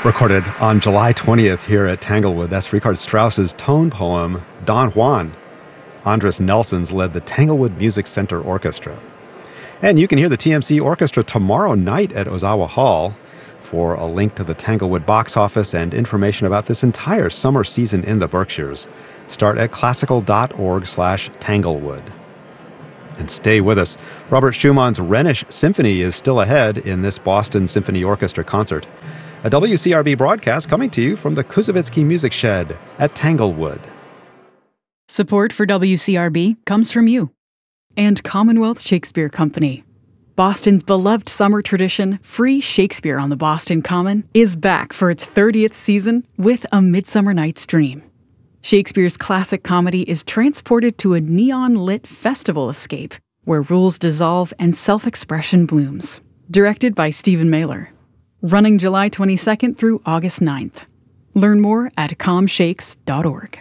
Recorded on July 20th here at Tanglewood, that's Richard Strauss's tone poem, Don Juan. Andres Nelsons led the Tanglewood Music Center Orchestra. And you can hear the TMC Orchestra tomorrow night at Ozawa Hall. For a link to the Tanglewood box office and information about this entire summer season in the Berkshires, start at classical.org/Tanglewood. And stay with us. Robert Schumann's Rhenish Symphony is still ahead in this Boston Symphony Orchestra concert. A WCRB broadcast coming to you from the Kuzovitsky Music Shed at Tanglewood. Support for WCRB comes from you and Commonwealth Shakespeare Company. Boston's beloved summer tradition, Free Shakespeare on the Boston Common, is back for its 30th season with A Midsummer Night's Dream. Shakespeare's classic comedy is transported to a neon-lit festival escape where rules dissolve and self-expression blooms. Directed by Stephen Mailer. Running July 22nd through August 9th. Learn more at comshakes.org.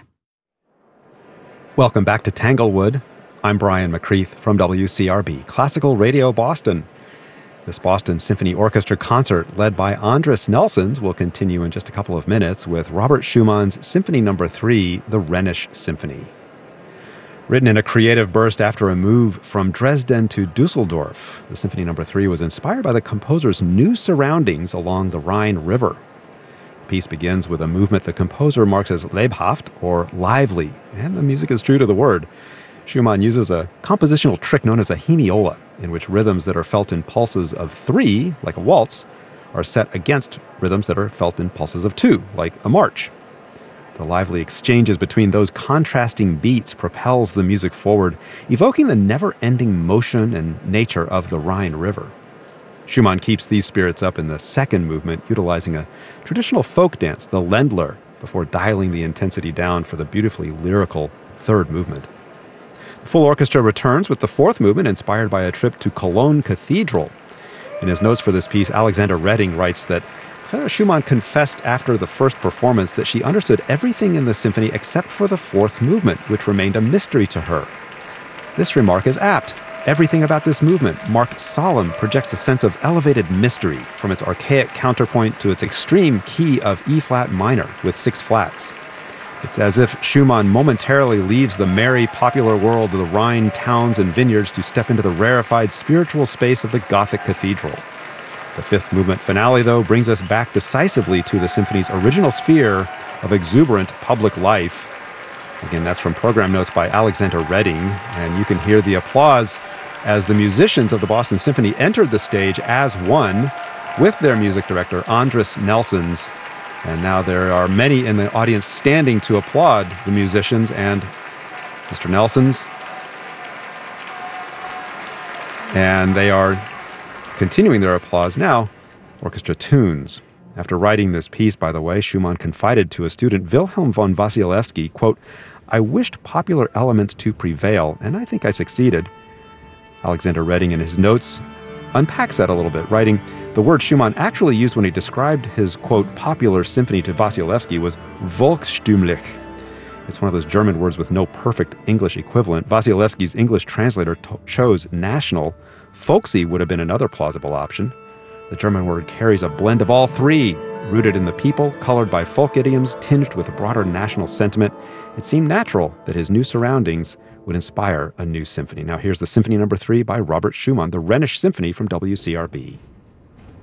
Welcome back to Tanglewood. I'm Brian McCreath from WCRB, Classical Radio Boston. This Boston Symphony Orchestra concert, led by Andres Nelsons, will continue in just a couple of minutes with Robert Schumann's Symphony No. 3, the Rhenish Symphony. Written in a creative burst after a move from Dresden to Dusseldorf, the Symphony No. 3 was inspired by the composer's new surroundings along the Rhine River. The piece begins with a movement the composer marks as lebhaft, or lively, and the music is true to the word. Schumann uses a compositional trick known as a hemiola, in which rhythms that are felt in pulses of 3, like a waltz, are set against rhythms that are felt in pulses of 2, like a march. The lively exchanges between those contrasting beats propels the music forward, evoking the never-ending motion and nature of the Rhine River. Schumann keeps these spirits up in the second movement, utilizing a traditional folk dance, the Ländler, before dialing the intensity down for the beautifully lyrical third movement. The full orchestra returns with the fourth movement, inspired by a trip to Cologne Cathedral. In his notes for this piece, Alexander Redding writes that Clara Schumann confessed after the first performance that she understood everything in the symphony except for the fourth movement, which remained a mystery to her. This remark is apt. Everything about this movement, marked solemn, projects a sense of elevated mystery, from its archaic counterpoint to its extreme key of E-flat minor with 6 flats. It's as if Schumann momentarily leaves the merry, popular world of the Rhine towns and vineyards to step into the rarefied spiritual space of the Gothic cathedral. The fifth movement finale, though, brings us back decisively to the symphony's original sphere of exuberant public life. Again, that's from program notes by Alexander Redding, and you can hear the applause as the musicians of the Boston Symphony entered the stage as one with their music director, Andres Nelsons. And now there are many in the audience standing to applaud the musicians and Mr. Nelsons. And they are continuing their applause now, orchestra tunes. After writing this piece, by the way, Schumann confided to a student, Wilhelm von Wasilewski, quote, "I wished popular elements to prevail, and I think I succeeded." Alexander Redding, in his notes, unpacks that a little bit, writing, "The word Schumann actually used when he described his, quote, popular symphony to Wasilewski was volksstimmlich. It's one of those German words with no perfect English equivalent. Wasilewski's English translator chose national. Folksy would have been another plausible option. The German word carries a blend of all three, rooted in the people, colored by folk idioms, tinged with a broader national sentiment. It seemed natural that his new surroundings would inspire a new symphony." Now here's the Symphony No. 3 by Robert Schumann, the Rhenish Symphony from WCRB.